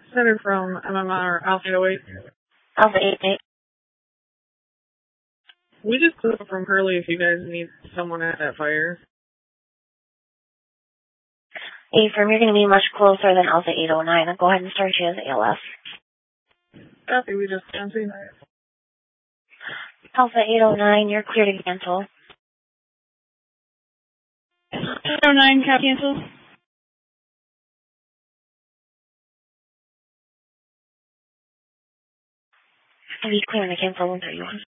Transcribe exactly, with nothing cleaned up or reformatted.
Center from M M R Alpha eight. Alpha eight eight. We just flew from Hurley if you guys need someone at that fire. A-firm, you're going to be much closer than Alpha eight oh nine. I'll go ahead and start you as A L S. Copy, we just canceled. Alpha eight oh nine, you're clear to cancel. eight oh nine, cap cancels. Are you clearing to cancel one thirty-one?